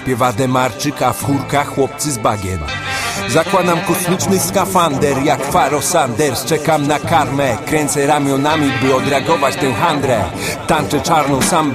Śpiewa Demarczyk, a w chórkach chłopcy z bagien. Zakładam kosmiczny skafander jak Faro Sanders. Czekam na karmę, kręcę ramionami, by odreagować tę handrę. Tańczę czarną sambę.